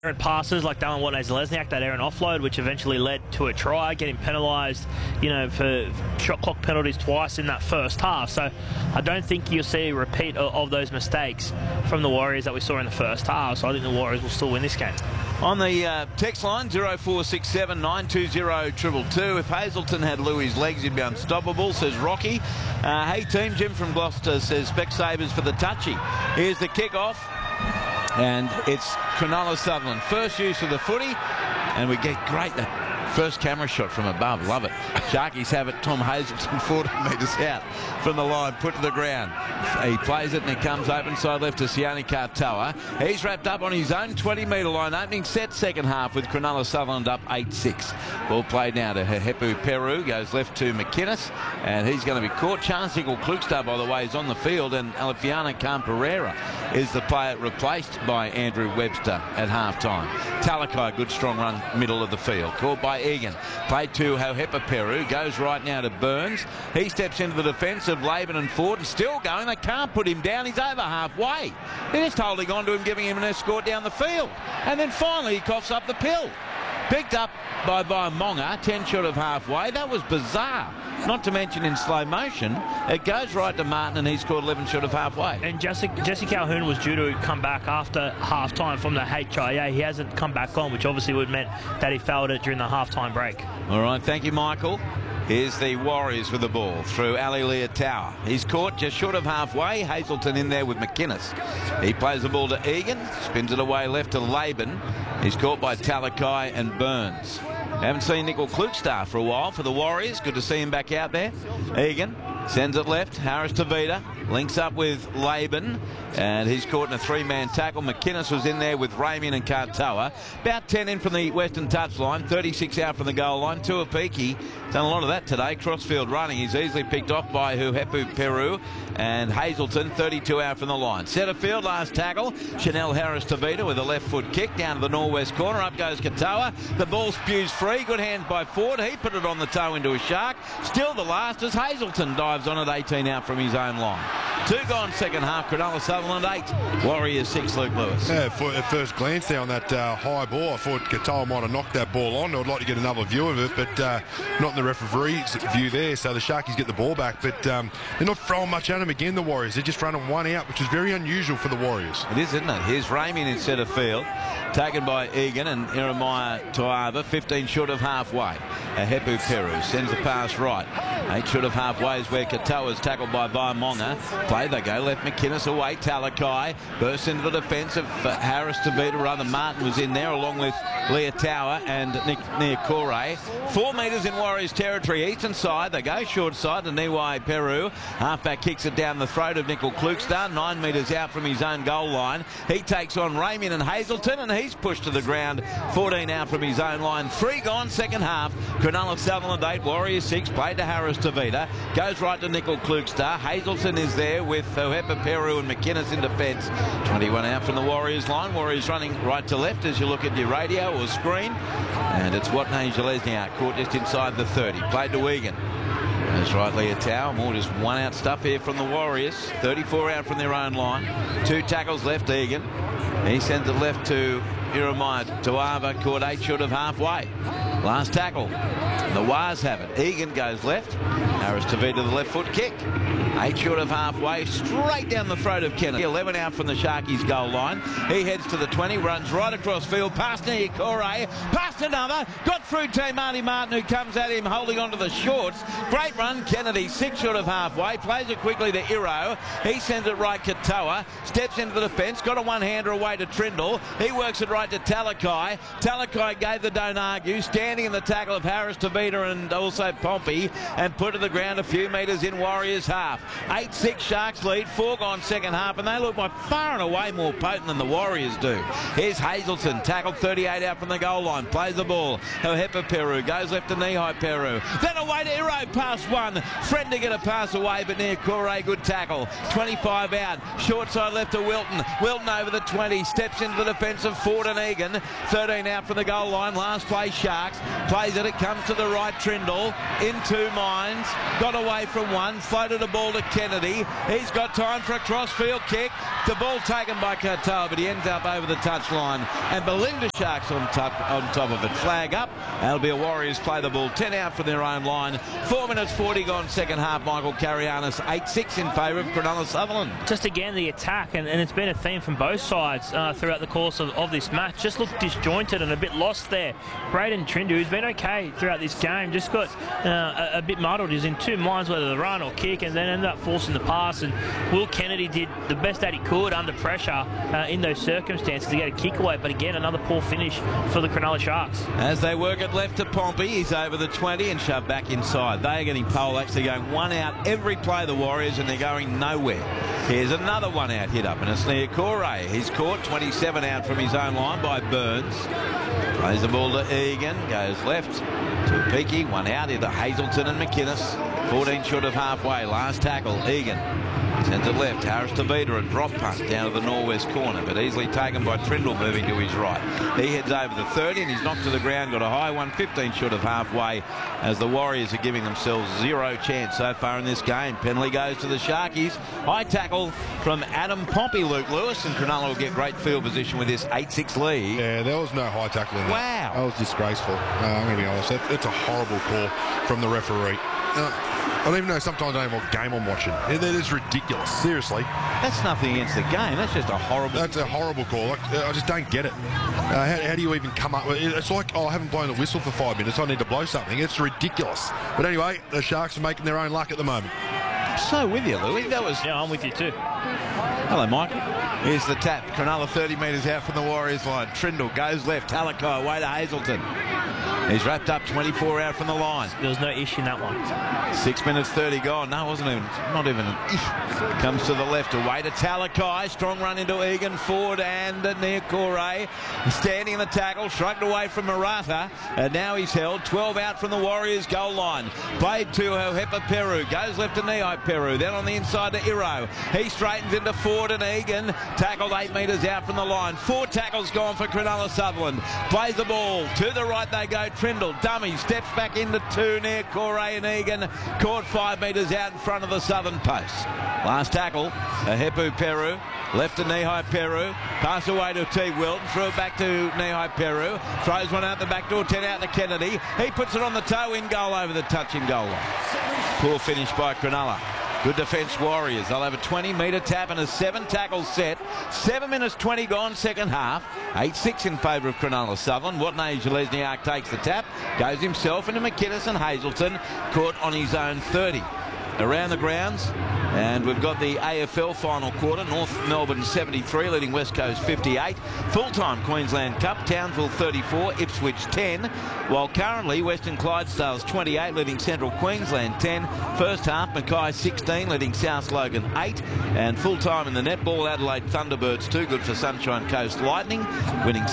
passes like Dallin Watney-Zelezniak, that errant offload, which eventually led to a try, getting penalised, you know, for shot clock penalties twice in that first half. So I don't think you'll see a repeat of those mistakes from the Warriors that we saw in the first half. So I think the Warriors will still win this game. On the text line, 0467 920 222. If Hazelton had Louis' legs, he'd be unstoppable, says Rocky. Hey team, Jim from Gloucester says Specsavers for the touchy. Here's the kick-off. And it's Cronulla Sutherland. First use of the footy, and we get great first camera shot from above. Love it. Sharkies have it. Tom Hazelton 40 metres out from the line, put to the ground. He plays it and it comes open side left to Sione Katoa. He's wrapped up on his own 20-metre line. Opening set second half with Cronulla Sutherland up 8-6. Ball played now to Hehepu Peru. Goes left to McInnes, and he's going to be caught. Chance Nickel Klukstar, by the way, is on the field, and Alefiana Khan Pereira is the player replaced by Andrew Webster at half-time. Talakai, good strong run middle of the field. Caught by Egan. Played to Hehepu Peru. Goes right now to Burns. He steps into the defence of Laban and Ford, and still going. They can't put him down. He's over halfway. They're just holding on to him, giving him an escort down the field. And then finally he coughs up the pill. Picked up by Monga, 10 short of halfway. That was bizarre. Not to mention in slow motion, it goes right to Martin and he's scored 11 short of halfway. And Jesse Calhoun was due to come back after half-time from the HIA. He hasn't come back on, which obviously would have meant that he fouled it during the half-time break. All right, thank you, Michael. Here's the Warriors with the ball through Ali Leotow. He's caught just short of halfway. Hazelton in there with McInnes. He plays the ball to Egan, spins it away left to Laban. He's caught by Talakai and Burns. Haven't seen Nickel Klukstar for a while for the Warriors. Good to see him back out there. Egan sends it left. Harris Tavita links up with Laban, and he's caught in a three-man tackle. McInnes was in there with Ramian and Katoa. About 10 in from the western touchline, 36 out from the goal line. Tuapiki done a lot of that today. Crossfield running. He's easily picked off by Hehepu Peru, and Hazelton 32 out from the line. Centre field, last tackle. Chanel Harris Tavita with a left foot kick down to the northwest corner. Up goes Katoa. The ball spews free. Good hands by Ford. He put it on the toe into a shark. Still the last as Hazelton dives on it, 18 out from his own line. 2 gone second half. Cronulla Sutherland 8. Warriors 6. Luke Lewis. Yeah, at first glance there on that high ball, I thought Katoa might have knocked that ball on. I'd like to get another view of it, but not in the referee's view there. So the Sharkies get the ball back, but they're not throwing much at him again, the Warriors. They're just running one out, which is very unusual for the Warriors. It is, isn't it? Here's Ramian in centre field. Taken by Egan and Jeremiah Toava, 15 short of halfway. Hehepu Peru sends the pass right. 8 short of halfway is where Katoa is tackled by Vaimonga. Play they go, left McInnes away. Talakai bursts into the defence of Harris Tavita. Rather, Martin was in there along with Leotow and Nick Niokore. 4 metres in Warriors territory, eastern side. They go short side to Niwai Peru. Halfback kicks it down the throat of Nickel Klukstar, 9 metres out from his own goal line. He takes on Ramian and Hazelton, and he's pushed to the ground, 14 out from his own line. 3 gone second half. Cronulla Sutherland 8, Warriors 6. Played to Harris Tavita. Goes right to Nickel Klukstar. Hazelton is there with Hehepu Peru and McInnes in defence. 21 out from the Warriors line. Warriors running right to left as you look at your radio or screen. And it's Watney-Zelezniak caught just inside the 30. Played to Egan. That's right, Leotow. More just one out stuff here from the Warriors. 34 out from their own line. 2 tackles left, Egan. He sends it left to Jeremiah Toava, caught 8 short of halfway. Last tackle. The Wars have it. Egan goes left. Harris Tavita the left foot kick. 8 short of halfway, straight down the throat of Kennedy. 11 out from the Sharkies goal line. He heads to the 20, runs right across field, past Niokore, past another, got through to Marty Martin, who comes at him holding onto the shorts. Great run, Kennedy, 6 short of halfway, plays it quickly to Iro. He sends it right Katoa, steps into the defence, got a one-hander away to Trindle. He works it right to Talakai. Talakai gave the don't argue, standing in the tackle of Harris Tavita and also Pompey, and put to the ground a few metres in Warriors half. 8-6 Sharks lead, 4 gone second half, and they look by far and away more potent than the Warriors do. Here's Hazelton, tackled 38 out from the goal line, plays the ball. Hehepu Peru goes left to Niwai Peru. Then away to Iro, pass one. Friend to get a pass away, but Niokore, good tackle. 25 out, short side left to Wilton. Wilton over the 20, steps into the defence of Ford and Egan. 13 out from the goal line, last play Sharks. Plays it comes to the right, Trindle, in 2 minds. Got away from one, floated a ball ball to Kennedy. He's got time for a crossfield kick. The ball taken by Katoa, but he ends up over the touchline. And Belinda Sharks on top of it. Flag up. That'll be a Warriors play the ball. 10 out from their own line. 4 minutes 40 gone second half. Michael Carianis 8-6 in favour of Cronulla Sutherland. Just again the attack, and it's been a theme from both sides throughout the course of this match. Just looked disjointed and a bit lost there. Braden Trindle, who's been okay throughout this game, just got a bit muddled. He's in two minds whether to run or kick, and then ended up forcing the pass. And Will Kennedy did the best that he could under pressure in those circumstances to get a kick away. But again, another poor finish for the Cronulla Sharks. As they work it left to Pompey, he's over the 20 and shoved back inside. They are getting pole actually going one out every play, the Warriors, and they're going nowhere. Here's another one out hit up, and it's Niokore. He's caught 27 out from his own line by Burns. Plays the ball to Egan, goes left to Peaky, one out into Hazelton and McInnes. 14 short of halfway, last tackle, Egan. Sends it left, Harris to Vida, a drop punt down to the northwest corner, but easily taken by Trindle moving to his right. He heads over the 30 and he's knocked to the ground, got a high one, 15 short of halfway, as the Warriors are giving themselves zero chance so far in this game. Penalty goes to the Sharkies. High tackle from Adam Pompey, Luke Lewis, and Cronulla will get great field position with this 8-6 lead. Yeah, there was no high tackle in that. Wow. That was disgraceful. I'm going to be honest. That's a horrible call from the referee. I don't even know sometimes I don't know what game I'm watching. That is ridiculous. Seriously. That's nothing against the game. That's just a horrible... That's a horrible call. I just don't get it. How do you even come up with it? It's like, oh, I haven't blown the whistle for 5 minutes. I need to blow something. It's ridiculous. But anyway, the Sharks are making their own luck at the moment. So with you, Louis. That was... Yeah, I'm with you too. Hello, Mike. Here's the tap. Cronulla 30 metres out from the Warriors line. Trindle goes left. Talakai away to Hazelton. He's wrapped up 24 out from the line. There was no ish in that one. 6 minutes 30 gone. No, it wasn't even, not even an ish. Comes to the left, away to Talakai. Strong run into Egan, Ford and Niokore. Standing in the tackle, shrugged away from Murata. And now he's held 12 out from the Warriors goal line. Played to Hohepa Peru. Goes left to Nihai Peru. Then on the inside to Iro. He straightens into Ford and Egan. Tackled 8 metres out from the line. 4 tackles gone for Cronulla Sutherland. Plays the ball. To the right they go. Trindle, dummy, steps back into 2 near Corey and Egan. Caught 5 metres out in front of the southern post. Last tackle, Hohepa Peru. Left to Nihai Peru. Pass away to T. Wilton. Threw it back to Nihai Peru. Throws one out the back door. 10 out to Kennedy. He puts it on the toe in goal over the touching goal line. Poor finish by Cronulla. Good defence, Warriors. They'll have a 20-metre tap and a 7 tackle set. 7 minutes 20 gone second half. 8-6 in favour of Cronulla Sutherland. Watney Jelezniak takes the tap. Goes himself into McInnes and Hazelton. Caught on his own 30. Around the grounds, and we've got the AFL final quarter. North Melbourne 73 leading West Coast 58. Full-time Queensland Cup, Townsville 34, Ipswich 10, while currently Western Clydesdales 28 leading Central Queensland 10. First half, Mackay 16 leading South Logan 8, and full-time in the netball, Adelaide Thunderbirds 2 good for Sunshine Coast Lightning, winning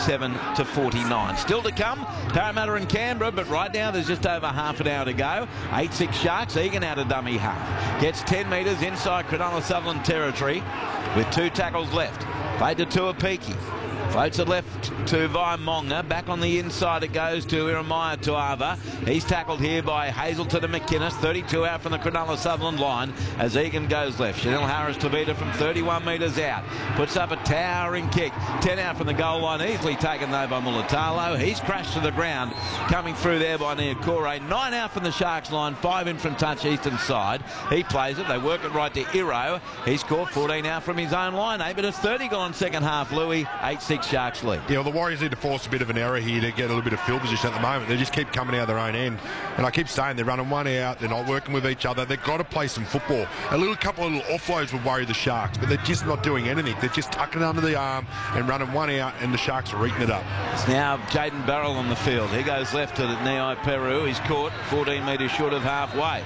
67-49. Still to come, Parramatta and Canberra, but right now there's just over half an hour to go. 8-6 Sharks, Egan out of dummy half. Gets 10 metres inside Cronulla Sutherland territory with 2 tackles left. Played to Tuapiki. Floats it left to Vaimonga. Back on the inside it goes to Iremaya Tuava. He's tackled here by Hazelton and McInnes. 32 out from the Cronulla Sutherland line as Egan goes left. Chanel Harris to Vida from 31 metres out. Puts up a towering kick. 10 out from the goal line. Easily taken though by Mulatalo. He's crashed to the ground. Coming through there by Niokore. 9 out from the Sharks line. 5 in from touch eastern side. He plays it. They work it right to Iro. He's scored 14 out from his own line. 8 minutes 30 gone second half. Louis 8-6 Sharks lead. Yeah, well, the Warriors need to force a bit of an error here to get a little bit of field position at the moment. They just keep coming out of their own end. And I keep saying they're running one out. They're not working with each other. They've got to play some football. A couple of little offloads would worry the Sharks, but they're just not doing anything. They're just tucking it under the arm and running one out, and the Sharks are eating it up. It's now Jaden Barrell on the field. He goes left to Nihai Peru. He's caught 14 metres short of halfway.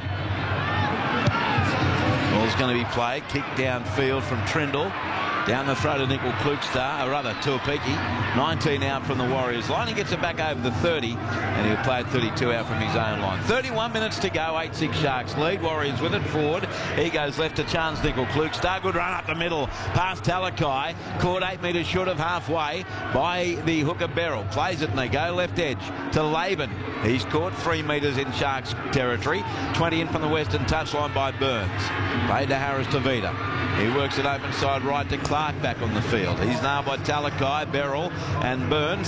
Ball's going to be played. Kick downfield from Trindle. Down the throat of Nickel Klugstar, or rather Tuapiki. 19 out from the Warriors line. He gets it back over the 30, and he'll play at 32 out from his own line. 31 minutes to go. 8-6 Sharks lead. Warriors with it forward. He goes left to Chance Nickel Klugstar. Good run up the middle. Past Talakai. Caught 8 metres short of halfway by the hooker Beryl. Plays it and they go left edge to Laban. He's caught 3 metres in Sharks territory. 20 in from the western touchline by Burns. Played to Harris Tavita. He works it open side right to Clark back on the field. He's now by Talakai, Beryl and Burns.